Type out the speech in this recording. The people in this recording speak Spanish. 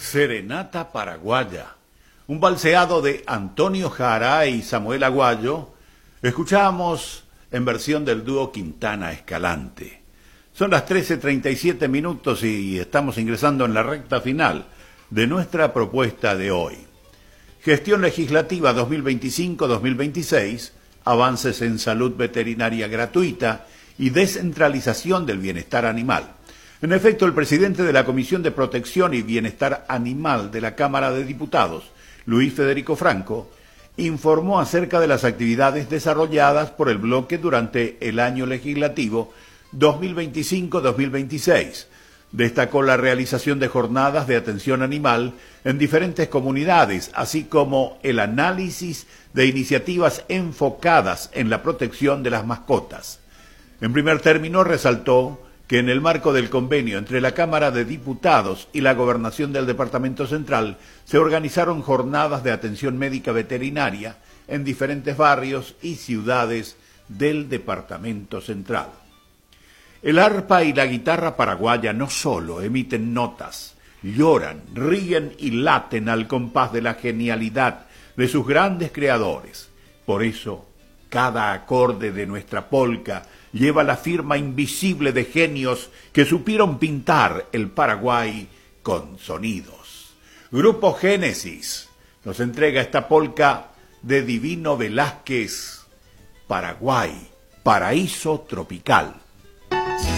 Serenata Paraguaya, un balseado de Antonio Jara y Samuel Aguayo. Escuchamos en versión del dúo Quintana Escalante. Son las 13:37 minutos y estamos ingresando en la recta final de nuestra propuesta de hoy. Gestión legislativa 2025-2026, avances en salud veterinaria gratuita y descentralización del bienestar animal. En efecto, el presidente de la Comisión de Protección y Bienestar Animal de la Cámara de Diputados, Luis Federico Franco, informó acerca de las actividades desarrolladas por el bloque durante el año legislativo 2025-2026. Destacó la realización de jornadas de atención animal en diferentes comunidades, así como el análisis de iniciativas enfocadas en la protección de las mascotas. En primer término, resaltó que en el marco del convenio entre la Cámara de Diputados y la Gobernación del Departamento Central se organizaron jornadas de atención médica veterinaria en diferentes barrios y ciudades del Departamento Central. El arpa y la guitarra paraguaya no solo emiten notas, lloran, ríen y laten al compás de la genialidad de sus grandes creadores. Por eso, cada acorde de nuestra polca lleva la firma invisible de genios que supieron pintar el Paraguay con sonidos. Grupo Génesis nos entrega esta polca de Divino Velázquez, Paraguay, paraíso tropical.